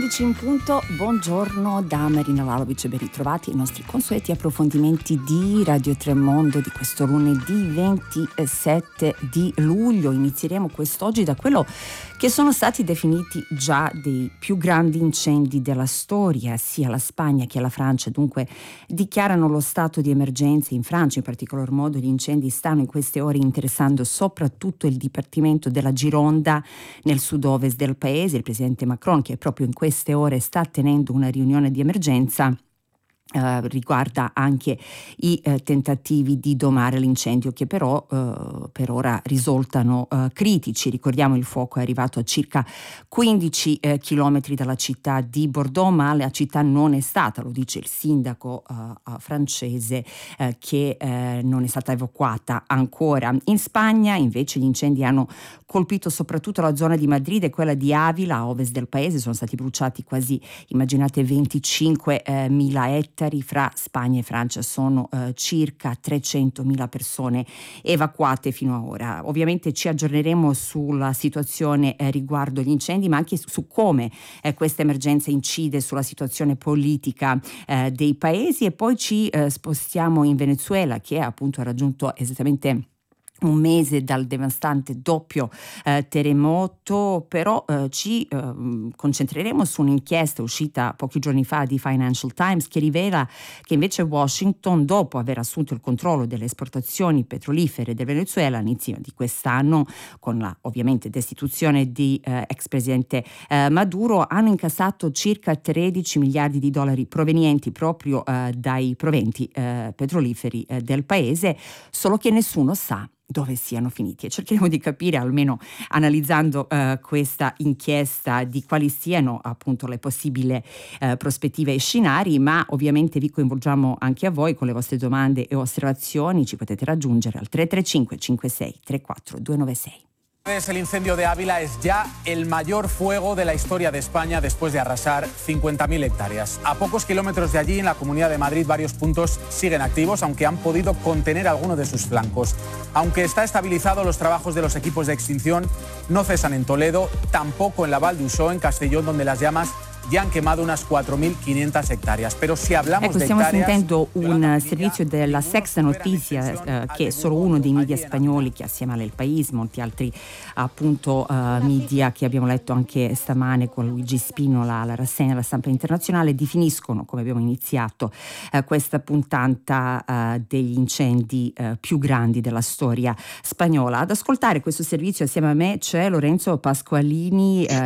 11 in punto, buongiorno da Marina Lalovic e ben ritrovati ai nostri consueti approfondimenti di Radio Tremondo di questo lunedì 27 di luglio. Inizieremo quest'oggi da quello che sono stati definiti già dei più grandi incendi della storia. Sia la Spagna che la Francia dunque dichiarano lo stato di emergenza. In Francia in particolar modo gli incendi stanno in queste ore interessando soprattutto il Dipartimento della Gironda nel sud-ovest del paese. Il presidente Macron, che proprio in queste ore sta tenendo una riunione di emergenza, riguarda anche i tentativi di domare l'incendio, che però per ora risultano critici. Ricordiamo, il fuoco è arrivato a circa 15 chilometri dalla città di Bordeaux, ma la città non è stata, lo dice il sindaco francese, che non è stata evacuata ancora. In Spagna invece gli incendi hanno colpito soprattutto la zona di Madrid e quella di Avila, a ovest del paese. Sono stati bruciati quasi, immaginate, 25.000 ettari. Fra Spagna e Francia sono circa 300.000 persone evacuate fino ad ora. Ovviamente ci aggiorneremo sulla situazione riguardo gli incendi, ma anche su come questa emergenza incide sulla situazione politica dei paesi, e poi ci spostiamo in Venezuela, che appunto ha raggiunto esattamente un mese dal devastante doppio terremoto. Però ci concentreremo su un'inchiesta uscita pochi giorni fa di Financial Times, che rivela che invece Washington, dopo aver assunto il controllo delle esportazioni petrolifere del Venezuela all'inizio di quest'anno, con la ovviamente destituzione di ex presidente Maduro, hanno incassato circa 13 miliardi di dollari provenienti proprio dai proventi petroliferi del paese, solo che nessuno sa dove siano finiti, e cercheremo di capire, almeno analizzando questa inchiesta, di quali siano appunto le possibili prospettive e scenari. Ma ovviamente vi coinvolgiamo anche a voi con le vostre domande e osservazioni. Ci potete raggiungere al 335 56 34 296. El incendio de Ávila es ya el mayor fuego de la historia de España después de arrasar 50.000 hectáreas. A pocos kilómetros de allí, en la Comunidad de Madrid, varios puntos siguen activos, aunque han podido contener alguno de sus flancos. Aunque está estabilizado, los trabajos de los equipos de extinción no cesan en Toledo, tampoco en la Val d'Usó, en Castellón, donde las llamas ya han quemato unas 4.500 hectáreas. Pero si hablamos de stiamo hectáreas, sentendo un servizio della Sexta Notizia, che è solo uno dei media spagnoli, che assieme all'El País, molti altri appunto media che abbiamo letto anche stamane con Luigi Spinola, la rassegna della stampa internazionale, definiscono, come abbiamo iniziato questa puntata, degli incendi più grandi della storia spagnola. Ad ascoltare questo servizio assieme a me c'è Lorenzo Pasqualini,